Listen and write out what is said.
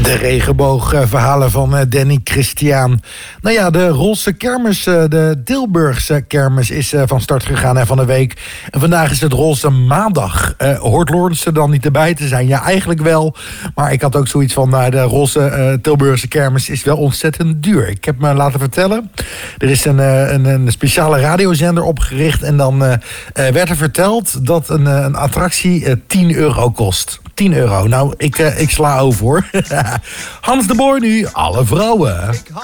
De regenboogverhalen van Danny Christian. Nou ja, de Rosse kermis, de Tilburgse kermis, is van start gegaan van de week. En vandaag is het Roze maandag. Hoort Lawrence er dan niet erbij te zijn? Ja, eigenlijk wel. Maar ik had ook zoiets van, de Roze Tilburgse kermis is wel ontzettend duur. Ik heb me laten vertellen, er is een speciale radiozender opgericht. En dan werd er verteld dat een attractie 10 euro kost. 10 euro. Nou, ik sla over hoor. Hans de Boer nu, alle vrouwen.